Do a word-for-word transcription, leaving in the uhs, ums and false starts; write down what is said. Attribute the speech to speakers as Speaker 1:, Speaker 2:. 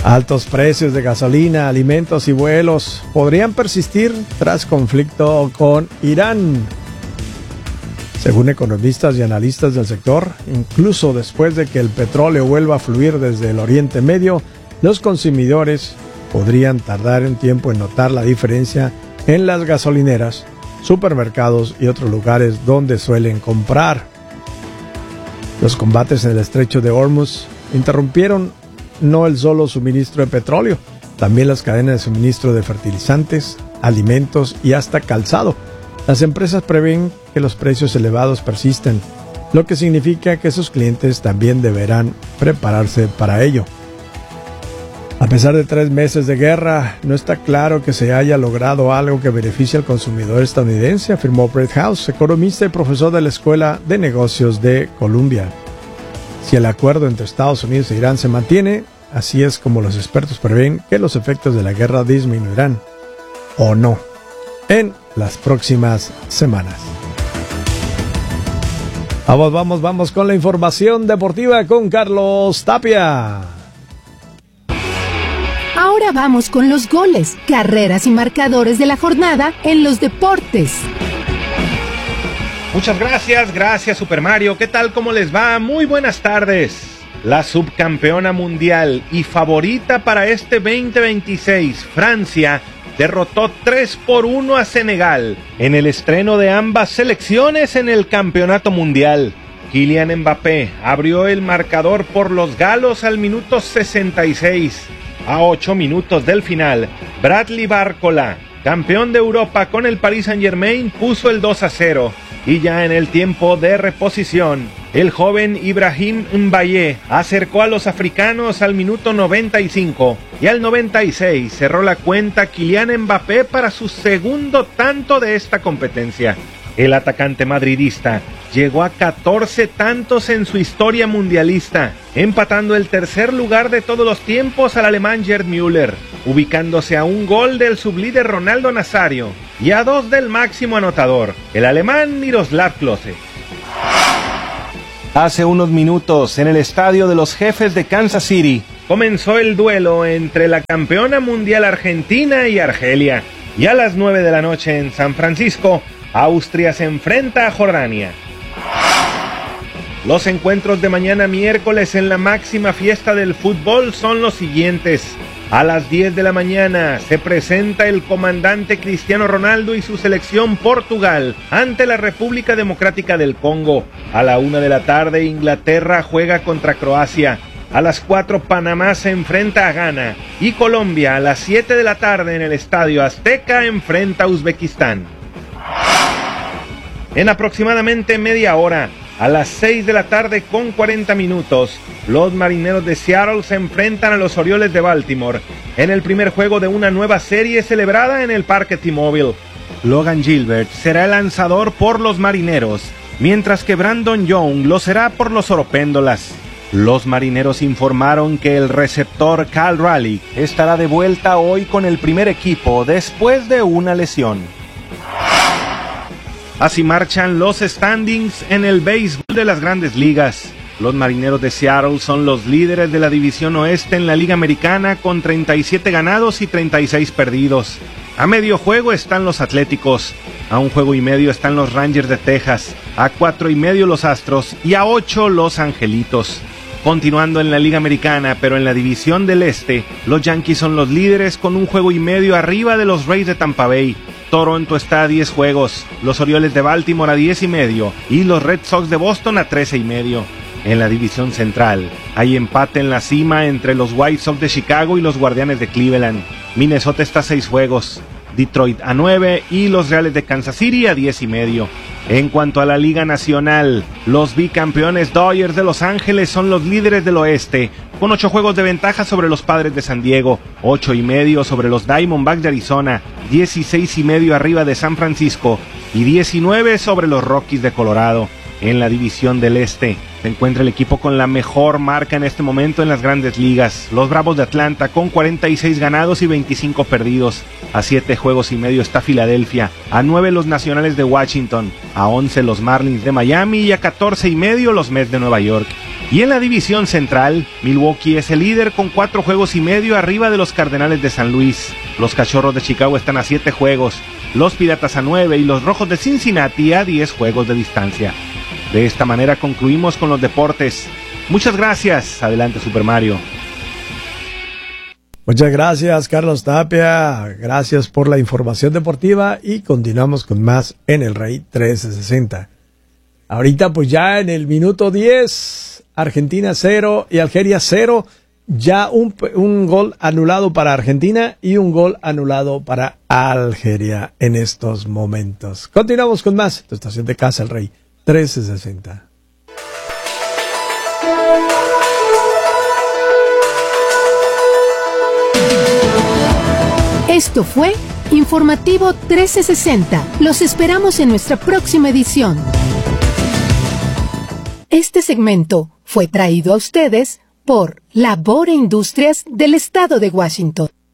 Speaker 1: Altos precios de gasolina, alimentos y vuelos podrían persistir tras conflicto con Irán. Según economistas y analistas del sector, incluso después de que el petróleo vuelva a fluir desde el Oriente Medio, los consumidores podrían tardar un tiempo en notar la diferencia en las gasolineras, supermercados y otros lugares donde suelen comprar. Los combates en el estrecho de Hormuz interrumpieron no el solo suministro de petróleo, también las cadenas de suministro de fertilizantes, alimentos y hasta calzado. Las empresas prevén que los precios elevados persisten, lo que significa que sus clientes también deberán prepararse para ello. A pesar de tres meses de guerra, no está claro que se haya logrado algo que beneficie al consumidor estadounidense, afirmó Brett House, economista y profesor de la Escuela de Negocios de Columbia. Si el acuerdo entre Estados Unidos e Irán se mantiene, así es como los expertos prevén que los efectos de la guerra disminuirán, o no, en las próximas semanas. Vamos, vamos, vamos con la información deportiva con Carlos Tapia.
Speaker 2: Ahora vamos con los goles, carreras y marcadores de la jornada en los deportes.
Speaker 3: Muchas gracias, gracias Super Mario. ¿Qué tal? ¿Cómo les va? Muy buenas tardes. La subcampeona mundial y favorita para este veinte veintiséis, Francia, derrotó tres por uno a Senegal en el estreno de ambas selecciones en el campeonato mundial. Kylian Mbappé abrió el marcador por los galos al minuto sesenta y seis. A ocho minutos del final, Bradley Barcola, campeón de Europa con el Paris Saint-Germain, puso el dos a cero. Y ya en el tiempo de reposición, el joven Ibrahim Mbaye acercó a los africanos al minuto noventa y cinco y al noventa y seis cerró la cuenta Kylian Mbappé para su segundo tanto de esta competencia. El atacante madridista llegó a catorce tantos en su historia mundialista, empatando el tercer lugar de todos los tiempos al alemán Gerd Müller, ubicándose a un gol del sublíder Ronaldo Nazario y a dos del máximo anotador, el alemán Miroslav Klose. Hace unos minutos, en el estadio de los Jefes de Kansas City, comenzó el duelo entre la campeona mundial Argentina y Argelia, y a las nueve de la noche en San Francisco, Austria se enfrenta a Jordania. Los encuentros de mañana miércoles en la máxima fiesta del fútbol son los siguientes. A las diez de la mañana se presenta el comandante Cristiano Ronaldo y su selección Portugal ante la República Democrática del Congo. A la una de la tarde Inglaterra juega contra Croacia. A las cuatro Panamá se enfrenta a Ghana y Colombia a las siete de la tarde en el Estadio Azteca enfrenta a Uzbekistán. En aproximadamente media hora, a las seis de la tarde con cuarenta minutos, los Marineros de Seattle se enfrentan a los Orioles de Baltimore en el primer juego de una nueva serie celebrada en el Parque T-Mobile. Logan Gilbert será el lanzador por los Marineros, mientras que Brandon Young lo será por los Oropéndolas. Los Marineros informaron que el receptor Cal Raleigh estará de vuelta hoy con el primer equipo después de una lesión. Así marchan los standings en el béisbol de las Grandes Ligas. Los Marineros de Seattle son los líderes de la División Oeste en la Liga Americana con treinta y siete ganados y treinta y seis perdidos. A medio juego están los Atléticos, a un juego y medio están los Rangers de Texas, a cuatro y medio los Astros y a ocho los Angelitos. Continuando en la Liga Americana, pero en la División del Este, los Yankees son los líderes con un juego y medio arriba de los Rays de Tampa Bay. Toronto está a diez juegos, los Orioles de Baltimore a diez y medio y los Red Sox de Boston a trece y medio. En la división central hay empate en la cima entre los White Sox de Chicago y los Guardianes de Cleveland. Minnesota está a seis juegos, Detroit a nueve y los Reales de Kansas City a diez y medio. En cuanto a la Liga Nacional, los bicampeones Dodgers de Los Ángeles son los líderes del oeste, con ocho juegos de ventaja sobre los Padres de San Diego, ocho y medio sobre los Diamondbacks de Arizona, dieciséis y medio arriba de San Francisco y diecinueve sobre los Rockies de Colorado. En la división del Este se encuentra el equipo con la mejor marca en este momento en las grandes ligas, los Bravos de Atlanta, con cuarenta y seis ganados y veinticinco perdidos. A siete juegos y medio está Filadelfia, a nueve los Nacionales de Washington, a once los Marlins de Miami y a catorce y medio los Mets de Nueva York. Y en la división central, Milwaukee es el líder con cuatro juegos y medio arriba de los Cardenales de San Luis. Los Cachorros de Chicago están a siete juegos, los Piratas a nueve y los Rojos de Cincinnati a diez juegos de distancia. De esta manera concluimos con los deportes. Muchas gracias. Adelante, Super Mario.
Speaker 1: Muchas gracias, Carlos Tapia. Gracias por la información deportiva y continuamos con más en el Rey trescientos sesenta. Ahorita pues ya en el minuto diez, Argentina cero y Algeria cero. Ya un, un gol anulado para Argentina y un gol anulado para Algeria en estos momentos. Continuamos con más. Tu estación de casa, el Rey trescientos sesenta.
Speaker 2: Esto fue Informativo trescientos sesenta. Los esperamos en nuestra próxima edición. Este segmento fue traído a ustedes por Labor e Industrias del Estado de Washington.